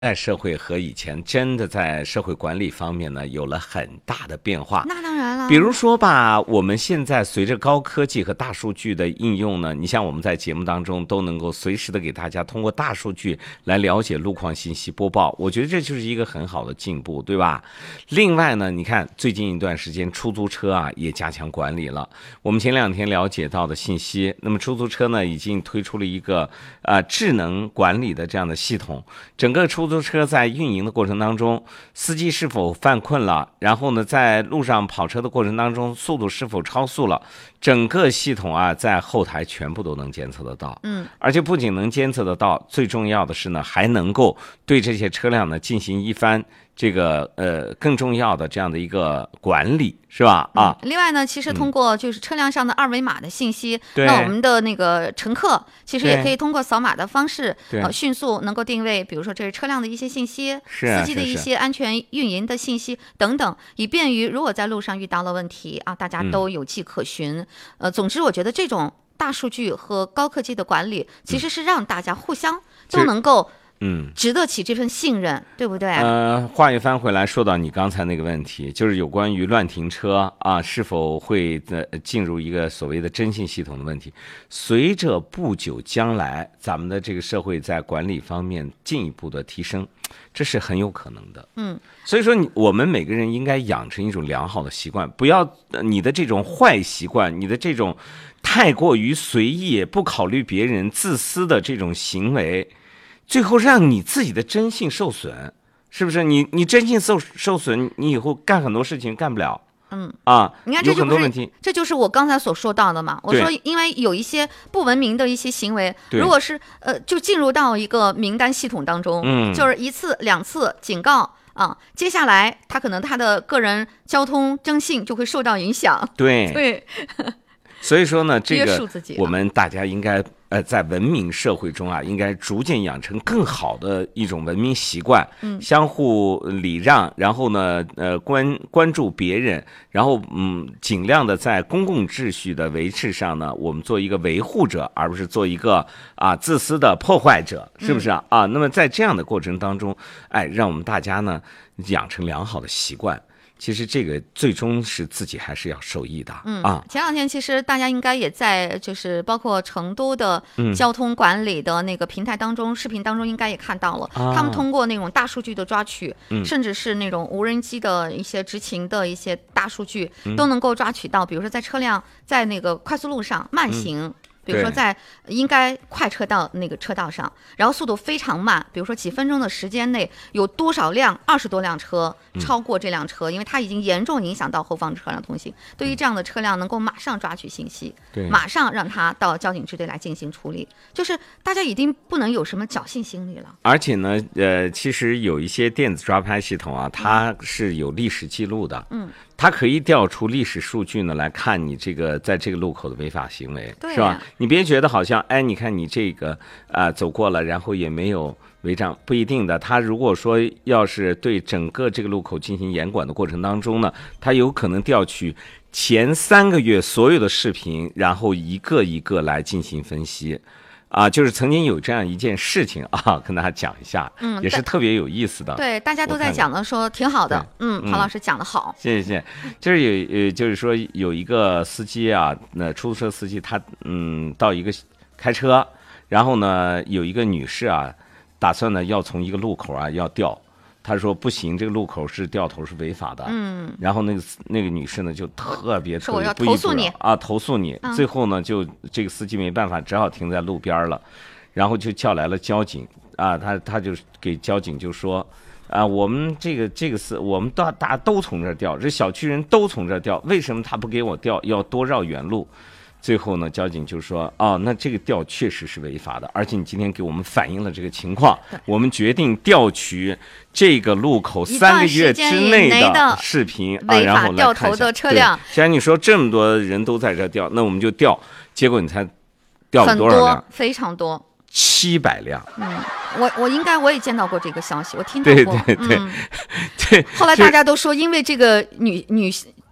在社会和以前真的在社会管理方面呢，有了很大的变化。 那当然了， 比如说吧，我们现在随着高科技和大数据的应用呢，你像我们在节目当中都能够随时的给大家通过大数据来了解路况信息播报，我觉得这就是一个很好的进步，对吧？另外呢，你看最近一段时间出租车啊也加强管理了。我们前2天了解到的信息，那么出租车呢已经推出了一个智能管理的这样的系统，整个出租车在运营的过程当中，司机是否犯困了，然后呢在路上跑车的过程当中速度是否超速了，整个系统啊在后台全部都能监测得到。而且不仅能监测得到，最重要的是呢还能够对这些车辆呢进行一番这个更重要的这样的一个管理，是吧？ 另外呢，其实通过就是车辆上的二维码的信息， 对那我们的那个乘客其实也可以通过扫码的方式，迅速能够定位，比如说这是车辆的一些信息，司机的一些安全运营的信息等等，以便于如果在路上遇到了问题啊，大家都有迹可循。总之，我觉得这种大数据和高科技的管理，其实是让大家互相都能够值得起这份信任，对不对？ 话又翻回来，说到你刚才那个问题，就是有关于乱停车啊，是否会进入一个所谓的征信系统的问题。随着不久将来，咱们的这个社会在管理方面进一步的提升，这是很有可能的。所以说我们每个人应该养成一种良好的习惯，不要你的这种坏习惯，你的这种太过于随意、不考虑别人、自私的这种行为，最后让你自己的真信受损，是不是？你真信受损，你以后干很多事情干不了。 你看有很多问题， 这就是我刚才所说到的嘛。我说，因为有一些不文明的一些行为，如果是就进入到一个名单系统当中，就是1次2次警告啊，接下来他可能他的个人交通征信就会受到影响。对。 所以说呢，这个我们大家应该在文明社会中啊，应该逐渐养成更好的一种文明习惯，相互礼让，然后呢关注别人，然后尽量的在公共秩序的维持上呢，我们做一个维护者，而不是做一个自私的破坏者，是不是啊？那么在这样的过程当中，让我们大家呢养成良好的习惯。其实这个最终是自己还是要受益的。 前2天其实大家应该也在就是包括成都的交通管理的那个平台当中，视频当中应该也看到了，他们通过那种大数据的抓取，甚至是那种无人机的一些执勤的一些大数据，都能够抓取到，比如说在车辆在那个快速路上慢行。比如说在应该快车道那个车道上，然后速度非常慢，比如说几分钟的时间内有多少辆20多辆车超过这辆车，因为它已经严重影响到后方车辆通行。对于这样的车辆，能够马上抓取信息，马上让它到交警支队来进行处理。就是大家一定不能有什么侥幸心理了。 而且呢，其实有一些电子抓拍系统啊，它是有历史记录的。它可以调出历史数据呢，来看你这个在这个路口的违法行为，是吧？你别觉得好像，你看你这个走过了，然后也没有违章，不一定的。他如果说要是对整个这个路口进行严管的过程当中呢，他有可能调取前3个月所有的视频，然后一个一个来进行分析。就是曾经有这样一件事情跟大家讲一下，也是特别有意思的。 对，大家都在讲的，说挺好的。郝老师讲的好， 谢谢。就是就是说有一个司机啊，那出租车司机他到一个开车，然后呢有一个女士啊，打算呢要从一个路口要调。他说不行，这个路口是掉头是违法的。然后那个女士呢就特别不依不饶投诉你。最后呢就这个司机没办法，只好停在路边了，然后就叫来了交警他就给交警就说我们这个我们大家都从这儿调，这小区人都从这儿调，为什么他不给我调，要多绕远路？最后呢，交警就说那这个调确实是违法的，而且你今天给我们反映了这个情况，我们决定调取这个路口3个月之内的视频违法掉头的车辆。 既然你说这么多人都在这调，那我们就调，结果你才调了多少辆？ 非常多 ，700辆。 我也见到过这个消息，我听到过。 对。 后来大家都说，因为这个女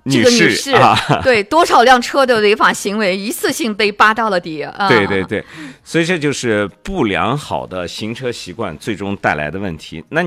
这个女士对多少辆车的违法行为一次性被扒到了底啊！ 对对对，所以这就是不良好的行车习惯最终带来的问题。那